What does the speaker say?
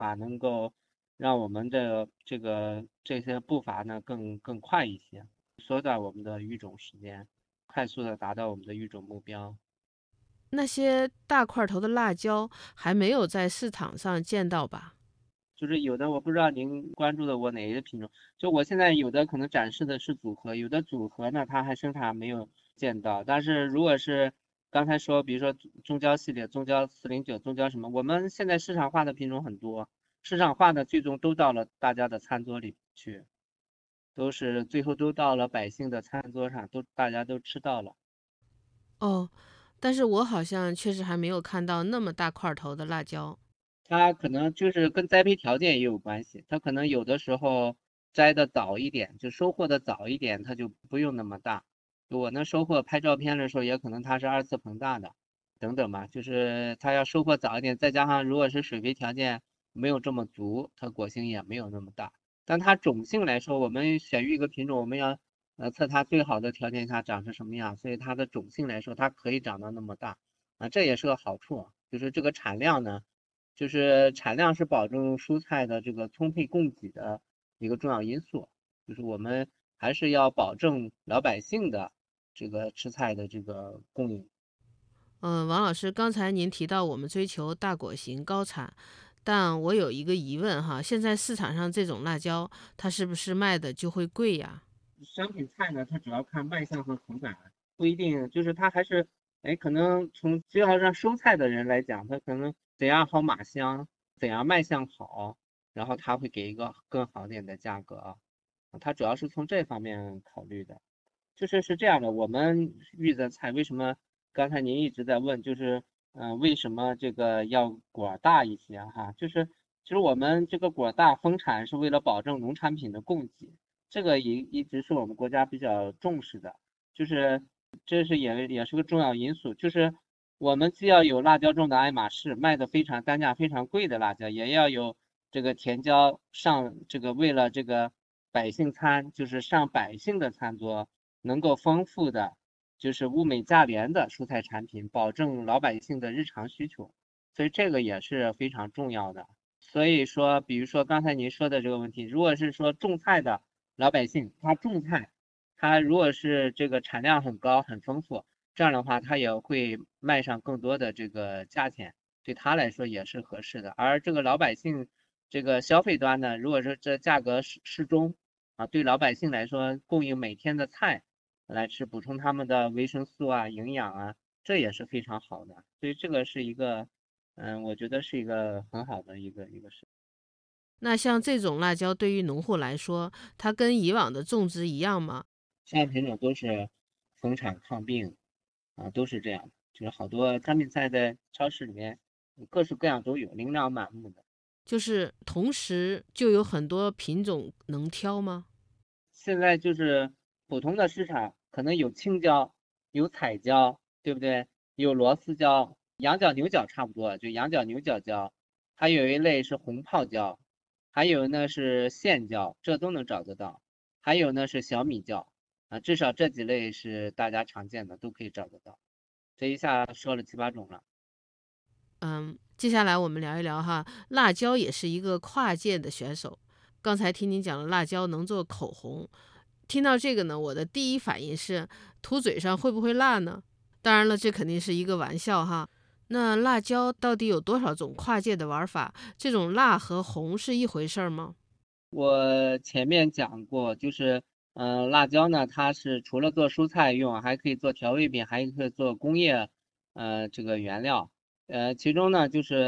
话，能够让我们的这些步伐呢更快一些，缩短我们的育种时间，快速的达到我们的育种目标。 那些大块头的辣椒还没有在市场上见到吧？ 就是有的我不知道您关注的我哪一个品种，就我现在有的可能展示的是组合，有的组合呢它还生产没有见到，但是如果是刚才说，比如说中焦系列，中焦409，中焦什么，我们现在市场化的品种很多，市场化的最终都到了大家的餐桌里去，都是最后都到了百姓的餐桌上，大家都吃到了。 哦，但是我好像确实还没有看到那么大块头的辣椒。 它可能就是跟栽培条件也有关系，它可能有的时候摘的早一点，就收获的早一点，它就不用那么大。就我那收获拍照片的时候，也可能它是2次膨大的，等等吧。就是它要收获早一点，再加上如果是水培条件没有这么足，它果形也没有那么大。但它种性来说，我们选育一个品种，我们要测它最好的条件下长成什么样，所以它的种性来说，它可以长到那么大啊，这也是个好处，就是这个产量呢。就是产量是保证蔬菜的这个充沛供给的一个重要因素，就是我们还是要保证老百姓的这个吃菜的这个供应。 王老师，刚才您提到我们追求大果型高产，但我有一个疑问哈，现在市场上这种辣椒，它是不是卖的就会贵呀？ 商品菜呢，它主要看卖相和口感，不一定就是它还是，哎，可能只要让收菜的人来讲，他可能怎样好码香，怎样卖相好，然后他会给一个更好点的价格啊，他主要是从这方面考虑的。是这样的，我们育的菜为什么刚才您一直在问，就是为什么这个要果大一些哈？其实我们这个果大丰产是为了保证农产品的供给，这个一直是我们国家比较重视的，就是这是也是个重要因素，就是我们既要有辣椒种的爱马仕，卖的非常单价非常贵的辣椒，也要有这个甜椒上这个为了这个百姓餐，就是上百姓的餐桌。能够丰富的就是物美价廉的蔬菜产品，保证老百姓的日常需求，所以这个也是非常重要的。所以说，比如说刚才您说的这个问题，如果是说种菜的老百姓，他种菜，他如果是这个产量很高很丰富，这样的话他也会卖上更多的这个价钱，对他来说也是合适的。而这个老百姓这个消费端呢，如果说这价格适中啊，对老百姓来说，供应每天的菜。来吃，补充他们的维生素啊、营养啊，这也是非常好的。所以这个是一个，我觉得是一个很好的一个事。 那像这种辣椒对于农户来说，它跟以往的种植一样吗？ 像品种都是丰产抗病啊，都是这样的。就是好多干品菜在超市里面各式各样都有，琳琅满目的。 就是同时就有很多品种能挑吗？ 现在就是普通的市场可能有青椒，有彩椒，对不对？有螺丝椒，羊角、牛角差不多，就羊角、牛角椒，还有一类是红泡椒，还有呢是线椒，这都能找得到。还有呢是小米椒，啊，至少这几类是大家常见的，都可以找得到。这一下说了7、8种了。 嗯，接下来我们聊一聊哈，辣椒也是一个跨界的选手。刚才听您讲了辣椒能做口红，听到这个呢，我的第一反应是涂嘴上会不会辣呢？当然了，这肯定是一个玩笑哈。那辣椒到底有多少种跨界的玩法？这种辣和红是一回事儿吗？ 我前面讲过，就是辣椒呢，它是除了做蔬菜用，还可以做调味品，还可以做工业这个原料。其中呢就是